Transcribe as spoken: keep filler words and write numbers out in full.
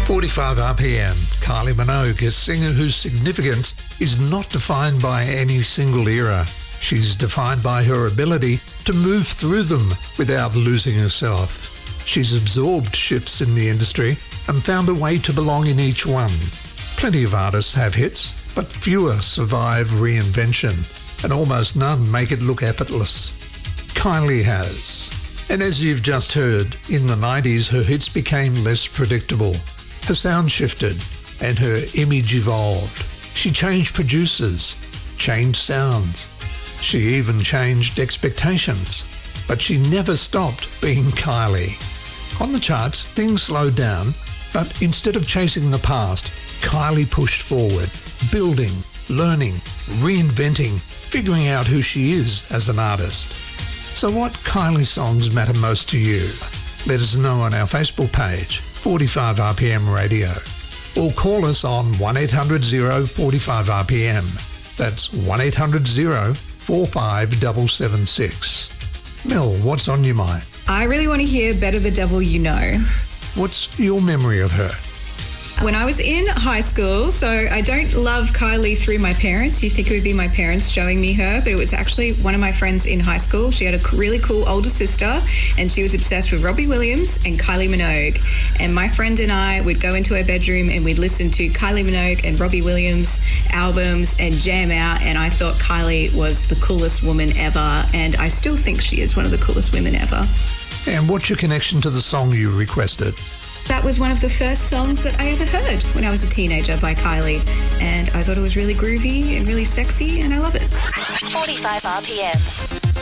forty-five R P M. Kylie Minogue, a singer whose significance is not defined by any single era. She's defined by her ability to move through them without losing herself. She's absorbed shifts in the industry and found a way to belong in each one. Plenty of artists have hits, but fewer survive reinvention, and almost none make it look effortless. Kylie has. And as you've just heard, in the nineties her hits became less predictable. Her sound shifted and her image evolved. She changed producers, changed sounds. She even changed expectations. But she never stopped being Kylie. On the charts, things slowed down, but instead of chasing the past, Kylie pushed forward, building, learning, reinventing, figuring out who she is as an artist. So what Kylie songs matter most to you? Let us know on our Facebook page, forty-five R P M Radio. Or call us on one eight hundred zero forty-five R P M. That's one eight hundred zero four five seven seven six. Mel, what's on your mind? I really want to hear Better the Devil You Know. What's your memory of her? When I was in high school, so I don't love Kylie through my parents. You think it would be my parents showing me her, but it was actually one of my friends in high school. She had a really cool older sister, and she was obsessed with Robbie Williams and Kylie Minogue. And my friend and I would go into her bedroom and we'd listen to Kylie Minogue and Robbie Williams albums and jam out, and I thought Kylie was the coolest woman ever, and I still think she is one of the coolest women ever. And what's your connection to the song you requested? That was one of the first songs that I ever heard when I was a teenager by Kylie, and I thought it was really groovy and really sexy, and I love it. forty-five R P M.